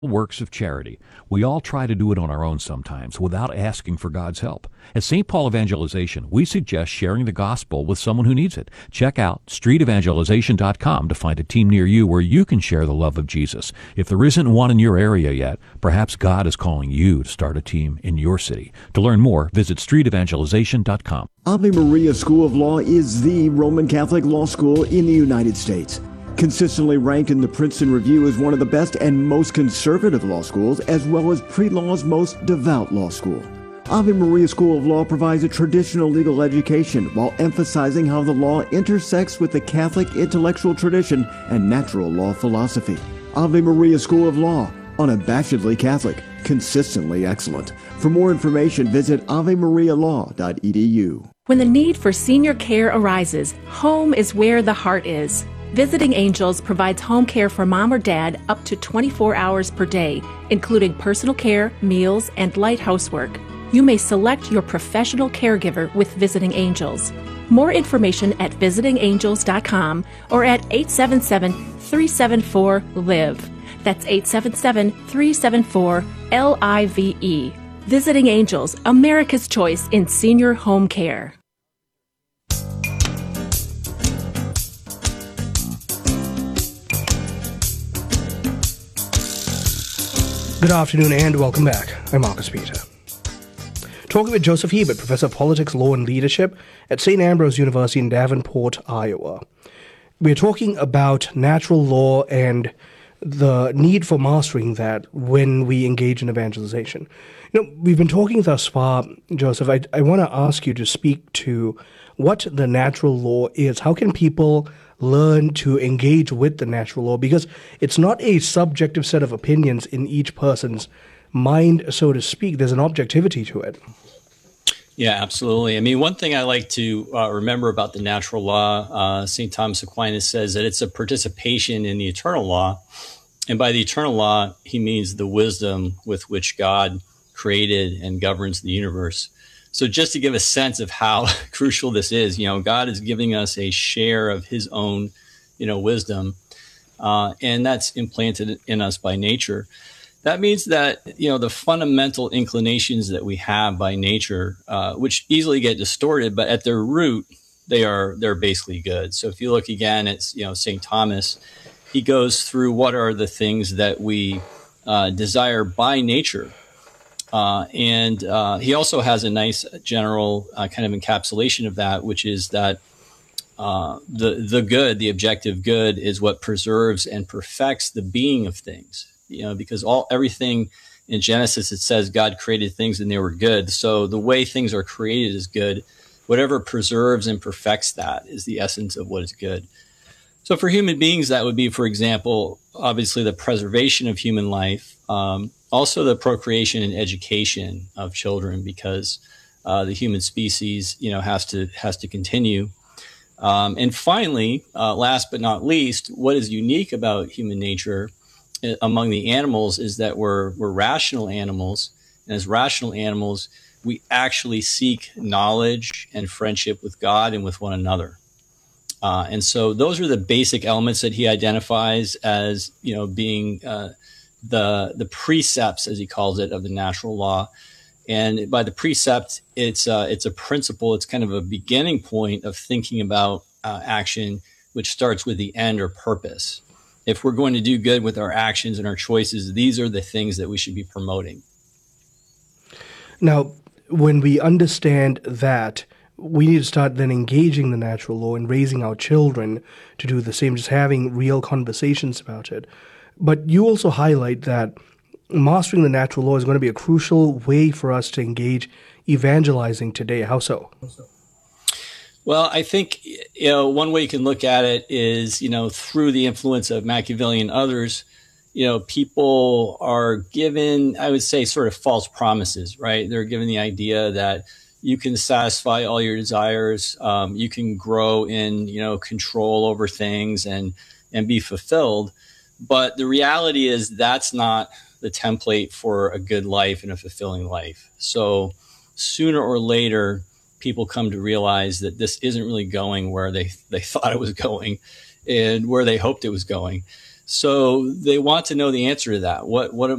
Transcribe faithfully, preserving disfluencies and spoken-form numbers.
works of charity. We all try to do it on our own sometimes without asking for God's help. At Saint Paul Evangelization, we suggest sharing the gospel with someone who needs it. Check out street evangelization dot com to find a team near you where you can share the love of Jesus. If there isn't one in your area yet, perhaps God is calling you to start a team in your city. To learn more, visit street evangelization dot com. Ave Maria School of Law is the Roman Catholic law school in the United States. Consistently ranked in the Princeton Review as one of the best and most conservative law schools, as well as pre-law's most devout law school. Ave Maria School of Law provides a traditional legal education while emphasizing how the law intersects with the Catholic intellectual tradition and natural law philosophy. Ave Maria School of Law, unabashedly Catholic, consistently excellent. For more information, visit ave maria law dot e d u. When the need for senior care arises, home is where the heart is. Visiting Angels provides home care for mom or dad up to twenty-four hours per day, including personal care, meals, and light housework. You may select your professional caregiver with Visiting Angels. More information at visiting angels dot com or at eight seven seven, three seven four, L I V E. That's eight seven seven, three seven four, L I V E. Visiting Angels, America's choice in senior home care. Good afternoon and welcome back. I'm Marcus Peter. Talking with Joseph Hebert, Professor of Politics, Law and Leadership at Saint Ambrose University in Davenport, Iowa. We're talking about natural law and the need for mastering that when we engage in evangelization. You know, we've been talking thus far, Joseph. I, I want to ask you to speak to what the natural law is. How can people learn to engage with the natural law? Because it's not a subjective set of opinions in each person's mind, so to speak. There's an objectivity to it. Yeah, absolutely. I mean, one thing I like to uh, remember about the natural law, uh, Saint Thomas Aquinas says that it's a participation in the eternal law. And by the eternal law, he means the wisdom with which God created and governs the universe. So just to give a sense of how crucial this is, you know, God is giving us a share of his own, you know, wisdom, uh, and that's implanted in us by nature. That means that, you know, the fundamental inclinations that we have by nature, uh, which easily get distorted, but at their root, they are, they're basically good. So if you look again at, you know, Saint Thomas, he goes through what are the things that we uh, desire by nature. Uh, and uh, he also has a nice general uh, kind of encapsulation of that, which is that uh, the the good, the objective good, is what preserves and perfects the being of things. You know, because all everything in Genesis, it says God created things and they were good. So the way things are created is good. Whatever preserves and perfects that is the essence of what is good. So for human beings, that would be, for example, obviously the preservation of human life. Um, Also, the procreation and education of children, because uh, the human species, you know, has to has to continue. Um, and finally, uh, last but not least, what is unique about human nature uh, among the animals is that we're we're rational animals, and as rational animals, we actually seek knowledge and friendship with God and with one another. Uh, and so, those are the basic elements that he identifies as, you know, being uh, the the precepts, as he calls it, of the natural law. And by the precept, it's uh, it's a principle. It's kind of a beginning point of thinking about uh, action, which starts with the end or purpose. If we're going to do good with our actions and our choices, these are the things that we should be promoting. Now, when we understand that, we need to start then engaging the natural law and raising our children to do the same, just having real conversations about it. But you also highlight that mastering the natural law is going to be a crucial way for us to engage evangelizing today. How so? Well, I think, you know, one way you can look at it is, you know, through the influence of Machiavelli and others, you know, people are given, I would say, sort of false promises, right? They're given the idea that you can satisfy all your desires, um, you can grow in, you know, control over things and and be fulfilled. But the reality is that's not the template for a good life and a fulfilling life. So sooner or later, people come to realize that this isn't really going where they, they thought it was going and where they hoped it was going. So they want to know the answer to that. What what